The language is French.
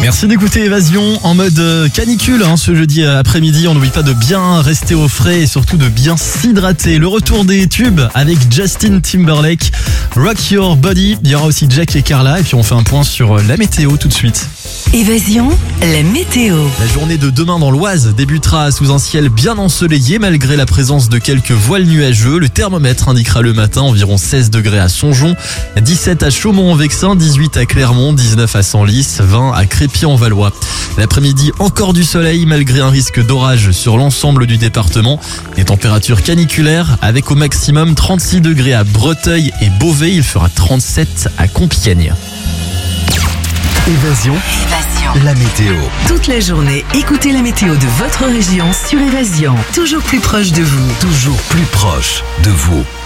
Merci d'écouter Évasion en mode canicule ce jeudi après-midi. On n'oublie pas de bien rester au frais et surtout de bien s'hydrater. Le retour des tubes avec Justin Timberlake, Rock Your Body. Il y aura aussi Jack et Carla et puis on fait un point sur la météo tout de suite. Évasion, la météo. La journée de demain dans l'Oise débutera sous un ciel bien ensoleillé malgré la présence de quelques voiles nuageux. Le thermomètre indiquera le matin environ 16 degrés à Songeon, 17 à Chaumont-en-Vexin, 18 à Clermont, 19 à Senlis, 20 à Crépy-en-Valois. L'après-midi, encore du soleil malgré un risque d'orage sur l'ensemble du département. Des températures caniculaires avec au maximum 36 degrés à Breteuil et Beauvais. Il fera 37 à Compiègne. Évasion, la météo. Toute la journée, écoutez la météo de votre région sur Évasion. Toujours plus proche de vous. Toujours plus proche de vous.